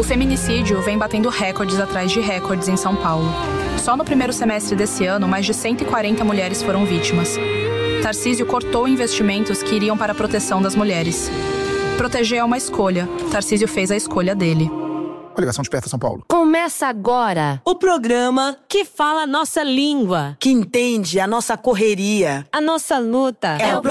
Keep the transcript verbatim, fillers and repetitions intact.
feminicídio vem batendo recordes atrás de recordes em São Paulo. Só no primeiro semestre desse ano, mais de cento e quarenta mulheres foram vítimas. Tarcísio cortou investimentos que iriam para a proteção das mulheres. Proteger é uma escolha. Tarcísio fez a escolha dele. Coligação Desperta São Paulo. Começa agora o programa que fala a nossa língua, que entende a nossa correria, a nossa luta. É o